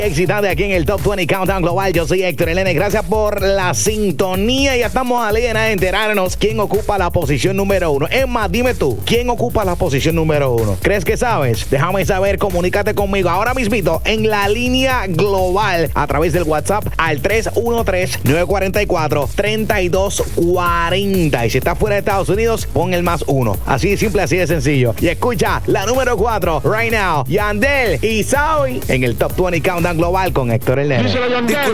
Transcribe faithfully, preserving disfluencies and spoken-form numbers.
Excitante aquí en el Top veinte Countdown Global. Yo soy Héctor Elene. Gracias por la sintonía. Ya estamos a ley de enterarnos quién ocupa la posición número uno. Es más, dime tú, ¿quién ocupa la posición número uno? ¿Crees que sabes? Déjame saber, comunícate conmigo ahora mismito en la línea global a través del WhatsApp al tres uno tres, nueve cuatro cuatro, tres dos cuatro cero. Y si estás fuera de Estados Unidos, pon el más uno. Así de simple, así de sencillo. Y escucha la número cuatro, right now, Yandel y Sawi en el Top veinte Countdown Global con Héctor Elene.